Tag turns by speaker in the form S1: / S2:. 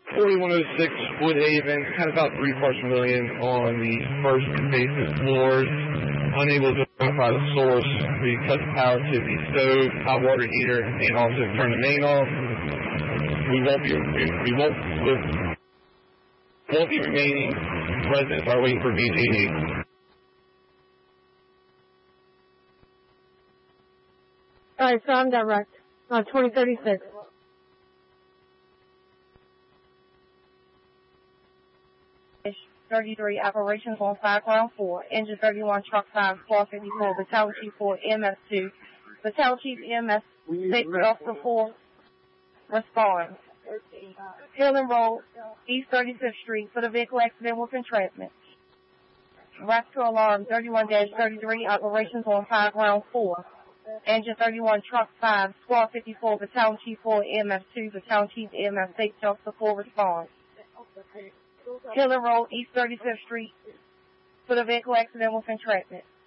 S1: 4106 Woodhaven had about 3 parts per million on the first and basement floors. Unable to identify the source. We cut the power to the stove, hot water heater, and also turn the main off. The remaining residents are waiting for BGD.
S2: All right, so I'm direct on 2036.
S3: .33 operations on 5 ground 4, engine 31, truck 5, squad 54, battalion chief 4, EMS 2, battalion chief EMS 6, officer 4, respond. Hill and Road, East 35th Street, for the vehicle accident with entrapment. Rescue alarm 31-33 operations on 5 ground 4, engine 31, truck 5, squad 54, battalion chief 4, EMS 2, battalion chief EMS 6, officer 4, respond. Hill and Road, East 35th Street, for the vehicle accident with entrapment.